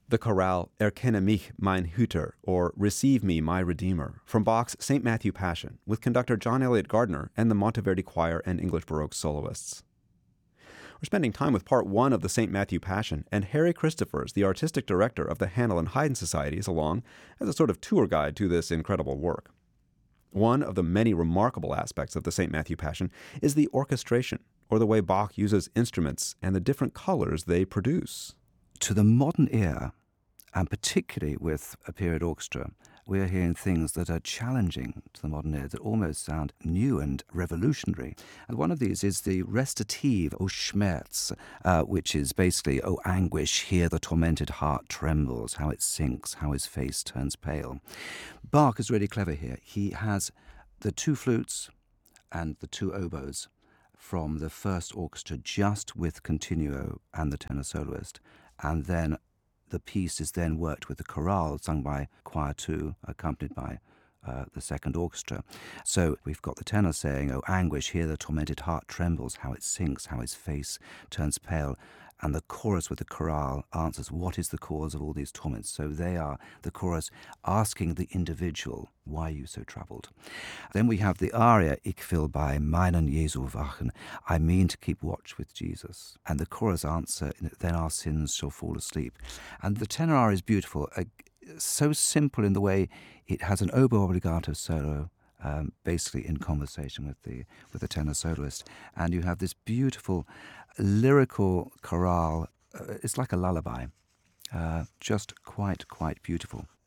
The chorale Erkenne mich, mein Hüter, or Receive Me, My Redeemer, from Bach's St. Matthew Passion, with conductor John Eliot Gardiner and the Monteverdi Choir and English Baroque soloists. We're spending time with part one of the St. Matthew Passion, and Harry Christophers, the artistic director of the Handel and Haydn Society, is along as a sort of tour guide to this incredible work. One of the many remarkable aspects of the St. Matthew Passion is the orchestration, or the way Bach uses instruments and the different colors they produce. To the modern ear, and particularly with a period orchestra, we are hearing things that are challenging to the modern ear, that almost sound new and revolutionary. And one of these is the recitative, O Schmerz, which is basically, O anguish, here the tormented heart trembles, how it sinks, how his face turns pale. Bach is really clever here. He has the two flutes and the two oboes from the first orchestra just with continuo and the tenor soloist, and then the piece is then worked with the chorale sung by choir two, accompanied by the second orchestra. So we've got the tenor saying, "Oh anguish, here the tormented heart trembles, how it sinks, how his face turns pale." And the chorus with the chorale answers, what is the cause of all these torments? So they are, the chorus, asking the individual, why are you so troubled? Then we have the aria, Ich will bei meinen Jesu wachen, I mean to keep watch with Jesus. And the chorus answer, then our sins shall fall asleep. And the tenor aria is beautiful, so simple in the way it has an oboe obbligato solo, basically in conversation with the tenor soloist, and you have this beautiful lyrical chorale. It's like a lullaby, just quite beautiful.